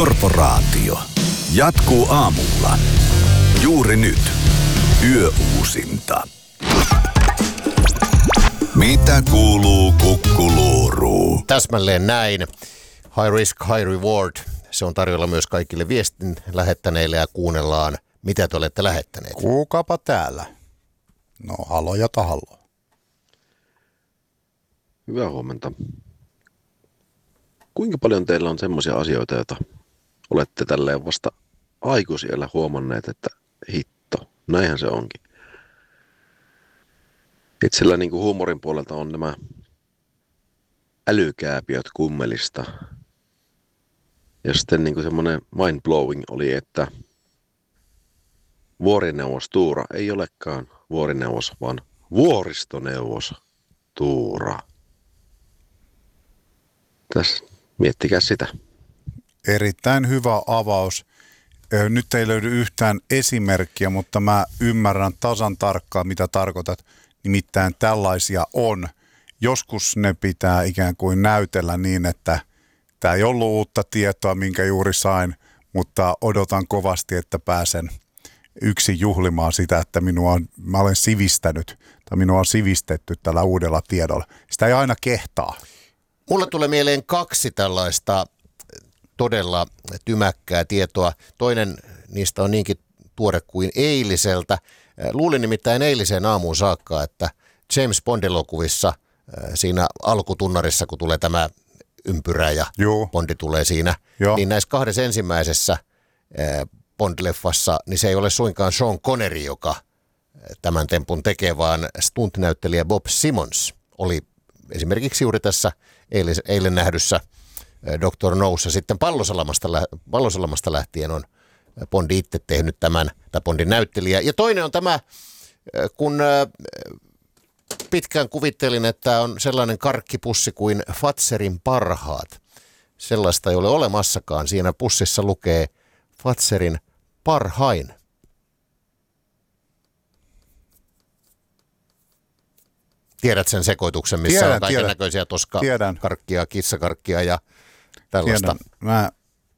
Korporaatio jatkuu aamulla. Juuri nyt. Yöuusinta. Mitä kuuluu Kukkuluuruun? Täsmälleen näin. High risk, high reward. Se on tarjolla myös kaikille viestin lähettäneille ja kuunnellaan, mitä te olette lähettäneet. Kuukapa täällä. No halo ja tahalo. Hyvää huomenta. Kuinka paljon teillä on semmoisia asioita, joita olette tälleen vasta aikuisiellä huomanneet, että hitto, näinhän se onkin. Itsellä niin kuin huumorin puolelta on nämä älykääpiöt kummelista. Ja sitten niin kuin semmoinen mind-blowing oli, että vuorineuvos Tuura ei olekaan vuorineuvos, vaan vuoristoneuvos Tuura. Tässä miettikää sitä. Erittäin hyvä avaus. Nyt ei löydy yhtään esimerkkiä, mutta mä ymmärrän tasan tarkkaan, mitä tarkoitat. Nimittäin tällaisia on. Joskus ne pitää ikään kuin näytellä niin, että tämä ei ollut uutta tietoa, minkä juuri sain, mutta odotan kovasti, että pääsen yksin juhlimaan sitä, että mä olen sivistänyt tai minua on sivistetty tällä uudella tiedolla. Sitä ei aina kehtaa. Mulla tulee mieleen kaksi tällaista todella tymäkkää tietoa. Toinen niistä on niinkin tuore kuin eiliseltä. Luulin nimittäin eiliseen aamuun saakka, että James Bond-elokuvissa siinä alkutunnarissa, kun tulee tämä ympyrä ja Bondi tulee siinä, niin näissä kahdessa ensimmäisessä Bond-leffassa, niin se ei ole suinkaan Sean Connery, joka tämän tempun tekee, vaan stunt-näyttelijä Bob Simmons oli esimerkiksi juuri tässä eilen nähdyssä Dr. Noussa. Sitten Pallosalamasta lähtien on Bondi itse tehnyt tämän, tai Bondin näyttelijä. Ja toinen on tämä, kun pitkään kuvittelin, että on sellainen karkkipussi kuin Fatserin parhaat. Sellaista ei ole olemassakaan. Siinä pussissa lukee Fatserin parhain. Tiedät sen sekoituksen, missä on kaiken näköisiä toskakarkkia, kissakarkkia ja tällaista. Tiedän.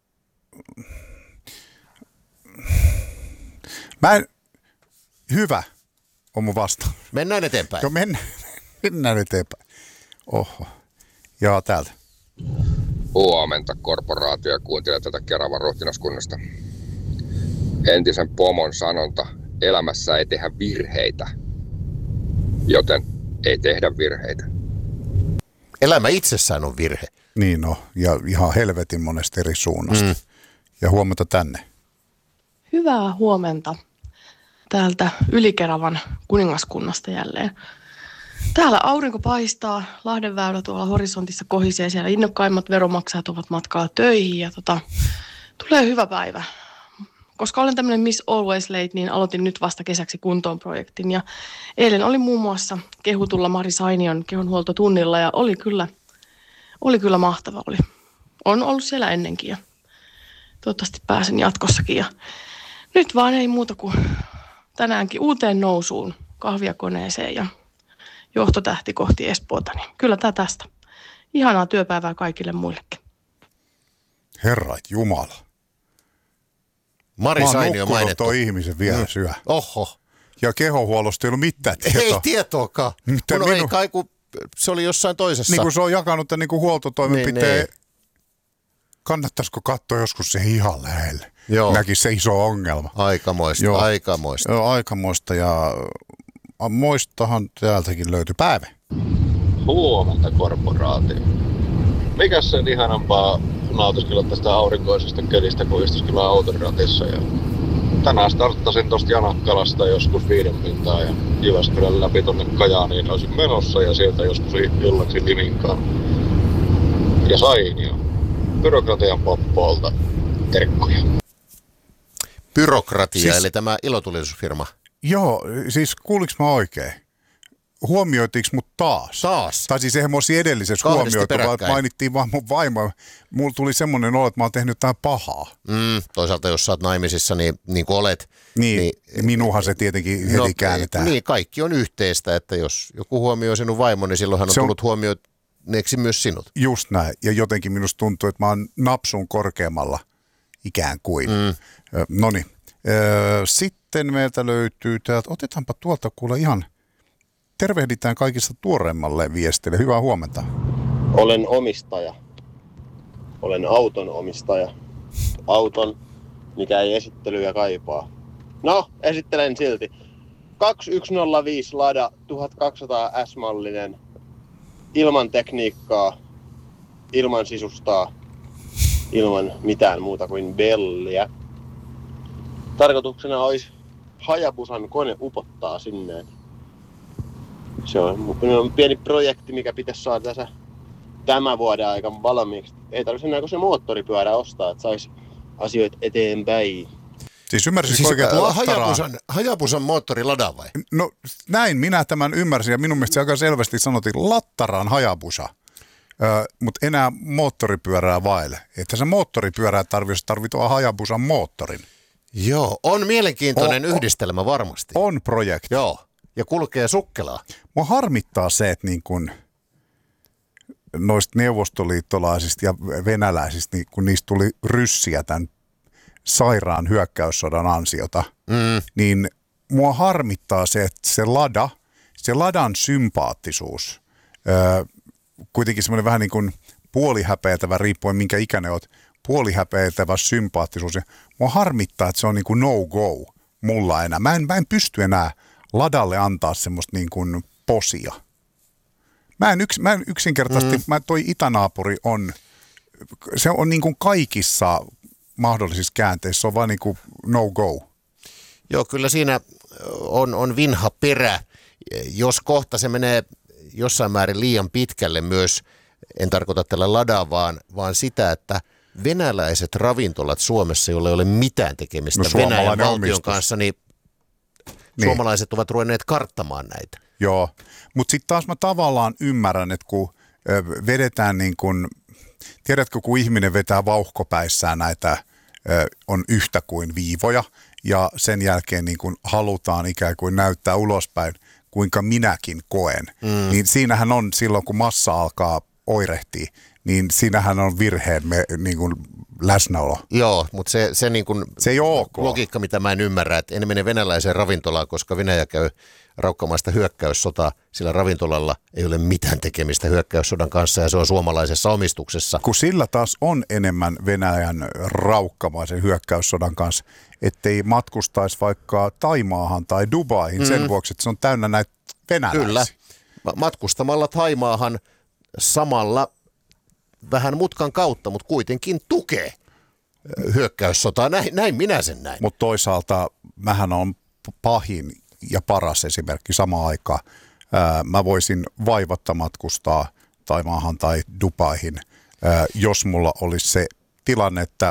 Hyvä on mun vastaus. Mennään eteenpäin. Joo, mennään eteenpäin. Oho. Joo, täältä. Huomenta, korporaatio, kuuntelee tätä Keravan ruhtinaskunnasta. Entisen pomon sanonta, elämässä ei tehdä virheitä, joten ei tehdä virheitä. Elämä itsessään on virhe. Niin no, ja ihan helvetin monesta eri suunnasta. Ja huomenta tänne. Hyvää huomenta täältä Ylikeravan kuningaskunnasta jälleen. Täällä aurinko paistaa, Lahdenväylä tuolla horisontissa kohisee, siellä innokkaimmat veronmaksajat ovat matkalla töihin ja tulee hyvä päivä. Koska olen tämmöinen Miss Always Late, niin aloitin nyt vasta kesäksi kuntoon projektin ja eilen oli muun muassa kehutulla Mari Sainion kehonhuoltotunnilla ja oli kyllä mahtava. On ollut siellä ennenkin ja toivottavasti pääsen jatkossakin ja nyt vaan ei muuta kuin tänäänkin uuteen nousuun kahviakoneeseen ja johtotähti kohti Espoota, niin kyllä tämä tästä. Ihanaa työpäivää kaikille muillekin. Herrat Jumala. Mari Sainio mainittu. mainittu. Tuo ihmisen vielä syö. Oho. Ja kehonhuollosta ei ollut mitään tietoa. Ei tietoakaan. Ei kai, kun se oli jossain toisessa. Niin kuin se on jakanut tämän niin huoltotoimenpiteen. Niin. Kannattaisiko katsoa joskus se ihan lähelle? Joo. Näkisi se iso ongelma. Aikamoista. Joo, aikamoista ja moistahan täältäkin löytyi päivä. Huomenta, korporaatio. Mikäs sen ihanampaa nautiskella tästä aurinkoisesta kelistä, kun istuskella auton ratissa. Ja tänään starttasin tosta Janakkalasta joskus 5 pintaa ja Jyväskylän läpi tonne Kajaaniin olisin menossa ja sieltä joskus illaksi Liminkaan. Ja sain jo byrokratian poppoolta terkkuja. Byrokratia, eli tämä ilotulitusfirma. Joo, siis kuuliks mä oikein? Huomioitiinko mut taas? Tai siis eihän mä olisin edellisessä huomioitu, vaan mainittiin vaan mun vaimo. Mulla tuli semmoinen olo, että mä oon tehnyt jotain pahaa. Toisaalta jos sä oot naimisissa, niin kuin olet. Niin minuhan se tietenkin heti käännetään. Niin, kaikki on yhteistä, että jos joku huomioi sinun vaimo, niin silloinhan on tullut huomioineeksi myös sinut. Just näin, ja jotenkin minusta tuntuu, että mä oon napsun korkeammalla ikään kuin. Noniin. Sitten meiltä löytyy täältä, otetaanpa tuolta kuule ihan, tervehditään kaikista tuoreemmalle viestille. Hyvää huomenta. Olen omistaja. Olen auton omistaja. Auton, mikä ei esittelyä kaipaa. No, esittelen silti. 2105 Lada 1200 S-mallinen. Ilman tekniikkaa, ilman sisustaa, ilman mitään muuta kuin belliä. Tarkoituksena olisi Hayabusan kone upottaa sinne. Se on pieni projekti, mikä pitäisi saada tässä tämän vuoden aikana valmiiksi. Ei tarvitse enää kuin se moottoripyörä ostaa, että saisi asioita eteenpäin. Siis ymmärsitkö oikein, että Hayabusan moottori Lada vai? No näin minä tämän ymmärsin ja minun mielestä aika selvästi sanottiin Lattaraan Hayabusa, mutta enää moottoripyörää vaille. Että se moottoripyörää tarvitaan Hayabusan moottorin. Joo, on mielenkiintoinen yhdistelmä varmasti. On projekti. Joo, ja kulkee sukkelaa. Mua harmittaa se, että niin kun noista neuvostoliittolaisista ja venäläisistä, niin kun niistä tuli ryssiä tämän sairaan hyökkäyssodan ansiota, niin mua harmittaa se, että se Ladan sympaattisuus, kuitenkin semmoinen vähän niin kuin puolihäpeätävä, riippuen minkä ikäinen olet, puolihäpeätävä sympaattisuus. Ja mua harmittaa, että se on niin kuin no go mulla enää. Mä en pysty enää Ladalle antaa semmoista niin kuin posia. Mä en yksinkertaisesti, toi itänaapuri se on niin kuin kaikissa mahdollisissa käänteissä, se on vaan niin kuin no go. Joo, kyllä siinä on vinha perä, jos kohta se menee jossain määrin liian pitkälle myös, en tarkoita tällä Ladaa, vaan sitä, että venäläiset ravintolat Suomessa, joilla ei ole mitään tekemistä Venäjän valtion kanssa, niin suomalaiset ovat ruvenneet karttamaan näitä. Joo, mutta sitten taas mä tavallaan ymmärrän, että kun vedetään niin kuin, tiedätkö kun ihminen vetää vauhkopäissään näitä, on yhtä kuin viivoja ja sen jälkeen niin kuin halutaan ikään kuin näyttää ulospäin, kuinka minäkin koen, niin siinähän on silloin kun massa alkaa oirehtia, niin siinähän on virheen niin kuin läsnäolo. Joo, mutta se, niin kuin se ei ole ok. Logiikka, mitä mä en ymmärrä, että en mene venäläiseen ravintolaan, koska Venäjä käy raukkamaista hyökkäyssotaa, sillä ravintolalla ei ole mitään tekemistä hyökkäyssodan kanssa ja se on suomalaisessa omistuksessa. Kun sillä taas on enemmän Venäjän raukkamaisen hyökkäyssodan kanssa, ettei matkustaisi vaikka Taimaahan tai Dubaihin sen vuoksi, että se on täynnä näitä venäläisiä. Kyllä, matkustamalla Taimaahan samalla vähän mutkan kautta, mutta kuitenkin tukee hyökkäyssotaa. Näin minä sen näin. Mutta toisaalta mähän on pahin ja paras esimerkki samaan aikaan. Mä voisin vaivatta matkustaa Taimaahan tai Dubaihin, jos mulla olisi se tilanne, että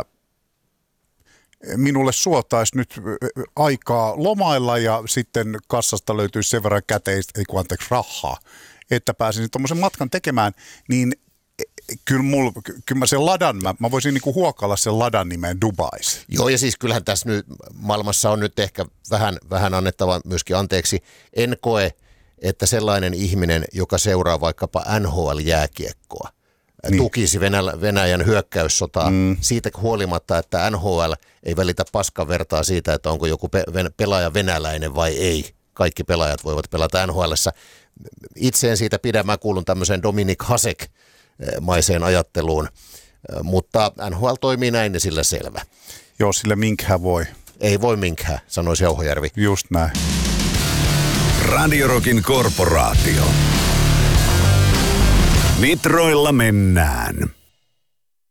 minulle suotaisi nyt aikaa lomailla ja sitten kassasta löytyisi sen verran käteistä, rahaa, että pääsisin tuommoisen matkan tekemään, niin kyllä mä sen Ladan, mä voisin niinku huokailla sen Ladan nimeen Dubais. Joo, ja siis kyllähän tässä nyt maailmassa on nyt ehkä vähän annettava myöskin anteeksi. En koe, että sellainen ihminen, joka seuraa vaikkapa NHL-jääkiekkoa, tukisi Venäjän hyökkäyssotaa siitä huolimatta, että NHL ei välitä paskan vertaa siitä, että onko joku pelaaja venäläinen vai ei. Kaikki pelaajat voivat pelata NHL:ssä. Itse en siitä pidä, mä kuulun tämmöiseen Dominik Hasek-maiseen ajatteluun, mutta NHL toimii näin ja sillä selvä. Joo, sillä minkähän voi. Ei voi minkään, sanoisi Jauhojärvi. Just näin. Radio Rockin korporaatio. Nitroilla mennään.